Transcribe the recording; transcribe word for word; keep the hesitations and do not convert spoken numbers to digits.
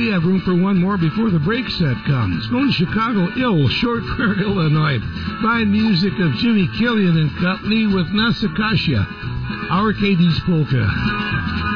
we have room for one more before the break set comes. Going to Chicago, Ill, Short Prayer, Illinois. Fine music of Jimmy Killian and Company with Nasakasha, our Katie's Polka.